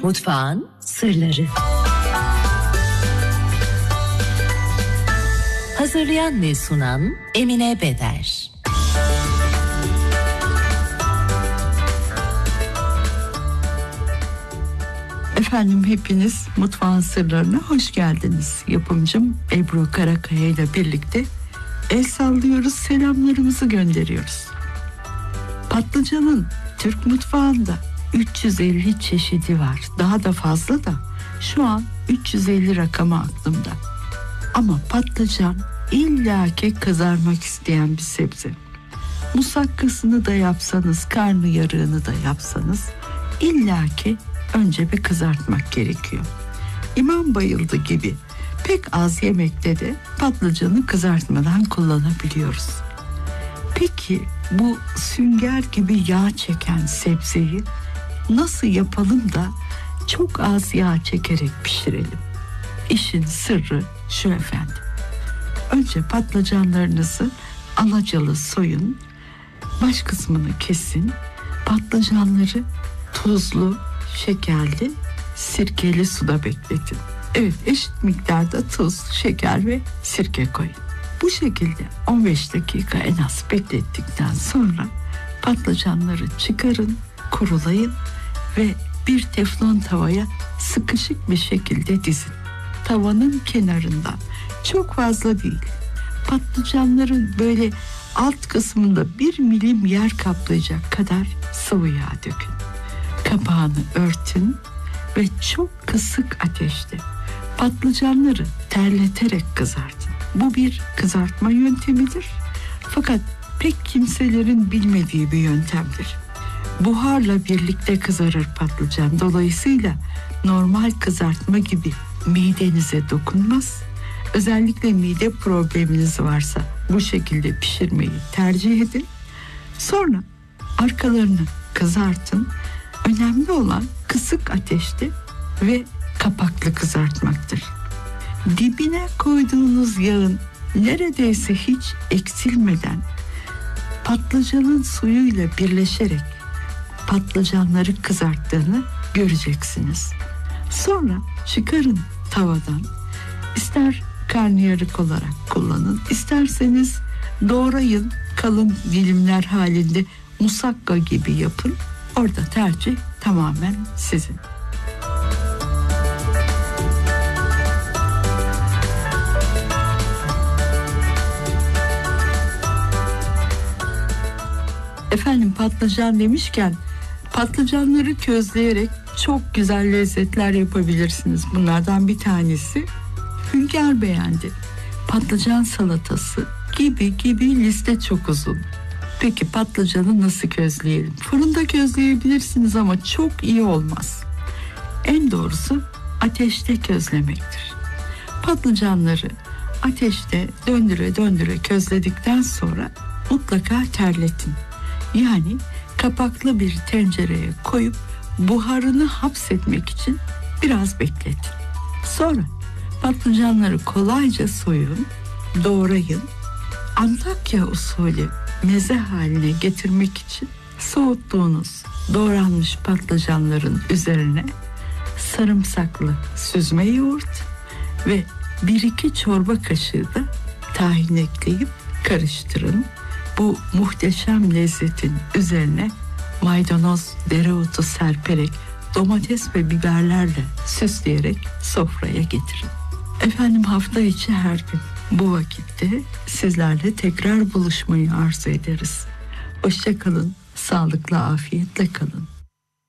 Mutfağın sırları. Hazırlayan ve sunan Emine Beder. Efendim hepiniz Mutfağın Sırlarına hoş geldiniz. Yapımcım Ebru Karakaya ile birlikte el sallıyoruz, selamlarımızı gönderiyoruz. Patlıcanın Türk mutfağında 350 çeşidi var. Daha da fazla da şu an 350 rakamı aklımda. Ama patlıcan illaki kızarmak isteyen bir sebze. Musakkasını da yapsanız, karnıyarığını da yapsanız illaki önce bir kızartmak gerekiyor. İmam bayıldı gibi pek az yemekte de patlıcanı kızartmadan kullanabiliyoruz. Peki bu sünger gibi yağ çeken sebzeyi nasıl yapalım da çok az yağ çekerek pişirelim? İşin sırrı şu efendim. Önce patlıcanlarınızı alacalı soyun, baş kısmını kesin, patlıcanları tuzlu, şekerli, sirkeli suda bekletin. Evet, eşit miktarda tuz, şeker ve sirke koyun. Bu şekilde 15 dakika en az beklettikten sonra patlıcanları çıkarın, kurulayın ve bir teflon tavaya sıkışık bir şekilde dizin. Tavanın kenarından, çok fazla değil, patlıcanların böyle alt kısmında 1 milim yer kaplayacak kadar sıvı yağ dökün. Kapağını örtün ve çok kısık ateşte patlıcanları terleterek kızartın. Bu bir kızartma yöntemidir. Fakat pek kimselerin bilmediği bir yöntemdir. Buharla birlikte kızarır patlıcan. Dolayısıyla normal kızartma gibi midenize dokunmaz. Özellikle mide probleminiz varsa bu şekilde pişirmeyi tercih edin. Sonra arkalarını kızartın. Önemli olan kısık ateşte ve kapaklı kızartmaktır. Dibine koyduğunuz yağın neredeyse hiç eksilmeden patlıcanın suyuyla birleşerek patlıcanları kızarttığını göreceksiniz. Sonra çıkarın tavadan. İster karnıyarık olarak kullanın, isterseniz doğrayın, kalın dilimler halinde musakka gibi yapın. Orada tercih tamamen sizin. Efendim patlıcan demişken patlıcanları közleyerek çok güzel lezzetler yapabilirsiniz. Bunlardan bir tanesi Hünkar beğendi. Patlıcan salatası gibi liste çok uzun. Peki patlıcanı nasıl közleyelim? Fırında közleyebilirsiniz ama çok iyi olmaz. En doğrusu ateşte közlemektir. Patlıcanları ateşte döndüre közledikten sonra mutlaka terletin. Yani kapaklı bir tencereye koyup buharını hapsetmek için biraz bekletin. Sonra patlıcanları kolayca soyun, doğrayın. Antakya usulü meze haline getirmek için soğuttuğunuz doğranmış patlıcanların üzerine sarımsaklı süzme yoğurt ve 1-2 çorba kaşığı da tahin ekleyip karıştırın. Bu muhteşem lezzetin üzerine maydanoz, dereotu serperek, domates ve biberlerle süsleyerek sofraya getirin. Efendim hafta içi her gün bu vakitte sizlerle tekrar buluşmayı arzu ederiz. Hoşça kalın, sağlıkla, afiyetle kalın.